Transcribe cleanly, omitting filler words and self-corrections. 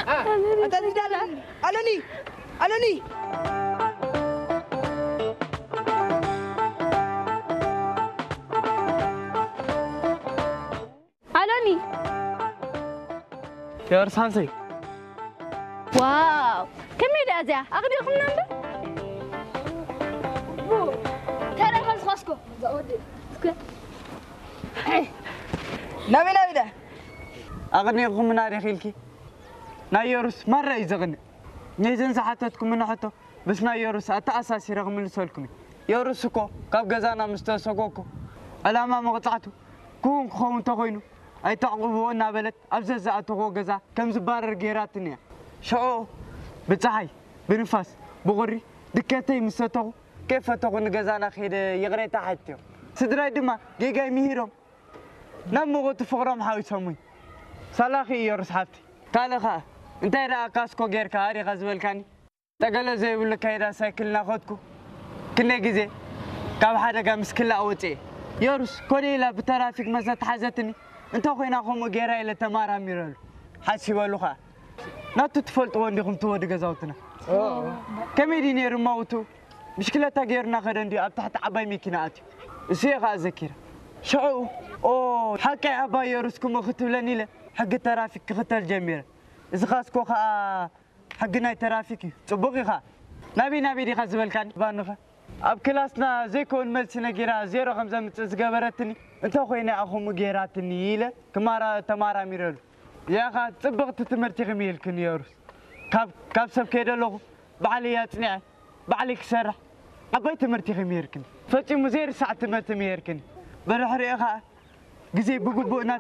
أنت تدلل ألوني ألوني ألوني يا رسانسي واو كم يدا زا أخديكم نمبر ترى خلاص خاصكم نبي ده أغنيكم من هذه خيلكي نايورس مرة يزغني نيزن ساعتكم من حتى بس نايورس أتأساسي رغم السؤالكم يورسكو كاب جزانا مستوسقوكو على ما مقطعته كون خون تغينو أي تعقبوا نابلت أبزز أتوقع جزا كم زبار جيراتني شو بتحي بنفاس بغري دكتي مستوى كيف تقول جزانا خير يغري تحتيو سدراي دما جيجاي ميهرم نمو تفقرم حاوي سمي سلاخي يورس حبتي كالخا انت را كاسكو غير كاري غزول كاني تقال زي ولا كايدا سايكل ناخذكو كنا غزي كاب حدا كان مسكلا اوتي يورس كونيلا بترافيك مزات حزتني انت خوينا خوم غير الى تمارا ميرل حسيبلو خا ناتو تفلط ونديكم تود غزاوتنا كميدينير موتو مشكلة تغيرنا غيرندي اب تحت عباي ميكيناتي سيغا ذكر شعو اوه حكي ابا يورسكم ختولني له حق ترافيك ختل جميل إذا خاصكو خا حقنا ترافيكي صبغي خا نبي دي خزبل كان بانخا اب كلاسنا زي كون ملسنا غيرا 05 متزغبرتني انت خوينا اخو مغيراتني يله كمارا تمارا ميرل يا خا صبغت تمرتي غميل كن يورس كاب سب كيدلو بعلياتني بعليك سرح عبيت مرتي غميركن فتي مزير ساعه تمرتي ميركن برحري خا غزي بقبونا